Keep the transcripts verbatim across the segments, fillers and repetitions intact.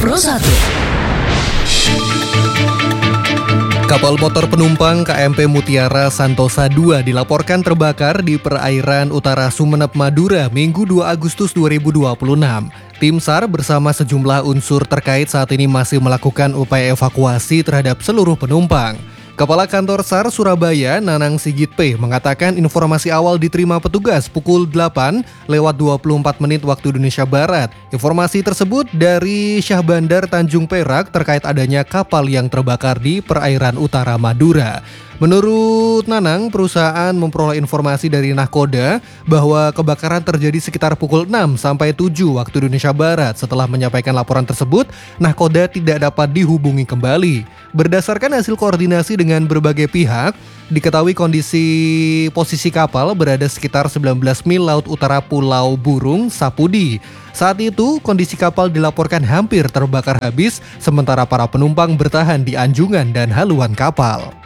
Pro satu. Kapal motor penumpang K M P Mutiara Santosa dua dilaporkan terbakar di perairan utara Sumeneb, Madura, Minggu dua Agustus dua ribu dua puluh enam. Tim SAR bersama sejumlah unsur terkait saat ini masih melakukan upaya evakuasi terhadap seluruh penumpang. Kepala Kantor SAR Surabaya, Nanang Sigit P, mengatakan informasi awal diterima petugas pukul delapan lewat dua puluh empat menit waktu Indonesia Barat. Informasi tersebut dari Syah Bandar Tanjung Perak terkait adanya kapal yang terbakar di perairan utara Madura. Menurut Nanang, perusahaan memperoleh informasi dari Nahkoda bahwa kebakaran terjadi sekitar pukul enam sampai tujuh waktu Indonesia Barat. Setelah menyampaikan laporan tersebut, Nahkoda tidak dapat dihubungi kembali. Berdasarkan hasil koordinasi dengan berbagai pihak, diketahui kondisi posisi kapal berada sekitar sembilan belas mil laut utara Pulau Burung, Sapudi. Saat itu, kondisi kapal dilaporkan hampir terbakar habis, sementara para penumpang bertahan di anjungan dan haluan kapal.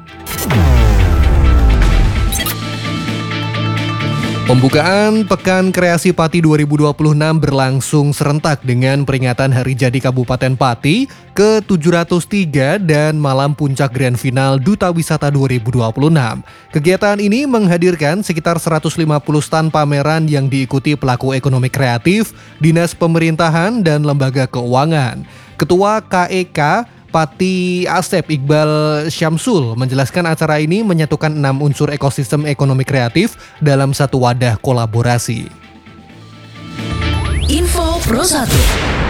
Pembukaan Pekan Kreasi Pati dua ribu dua puluh enam berlangsung serentak dengan peringatan Hari Jadi Kabupaten Pati ke tujuh ratus tiga dan malam puncak Grand Final Duta Wisata dua ribu dua puluh enam. Kegiatan ini menghadirkan sekitar seratus lima puluh stand pameran yang diikuti pelaku ekonomi kreatif, dinas pemerintahan, dan lembaga keuangan. Ketua K E K Pati Asep Iqbal Syamsul menjelaskan acara ini menyatukan enam unsur ekosistem ekonomi kreatif dalam satu wadah kolaborasi. Info Pro satu.